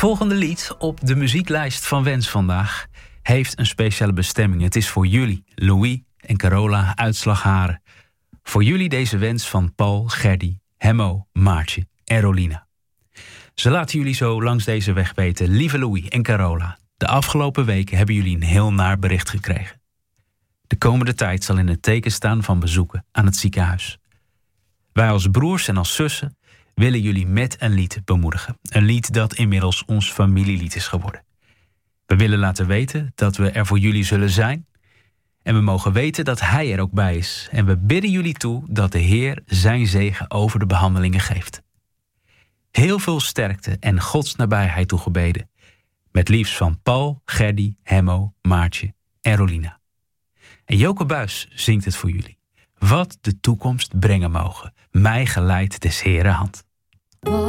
volgende lied op de muzieklijst van Wens vandaag heeft een speciale bestemming. Het is voor jullie, Louis en Carola uit Slagharen. Voor jullie deze wens van Paul, Gerdy, Hemmo, Maartje en Rolina. Ze laten jullie zo langs deze weg weten. Lieve Louis en Carola, de afgelopen weken hebben jullie een heel naar bericht gekregen. De komende tijd zal in het teken staan van bezoeken aan het ziekenhuis. Wij als broers en als zussen willen jullie met een lied bemoedigen. Een lied dat inmiddels ons familielied is geworden. We willen laten weten dat we er voor jullie zullen zijn. En we mogen weten dat Hij er ook bij is. En we bidden jullie toe dat de Heer zijn zegen over de behandelingen geeft. Heel veel sterkte en Gods nabijheid toegebeden. Met liefst van Paul, Gerdy, Hemmo, Maartje en Rolina. En Joke Buis zingt het voor jullie. Wat de toekomst brengen mogen. Mij geleidt des Heeren hand.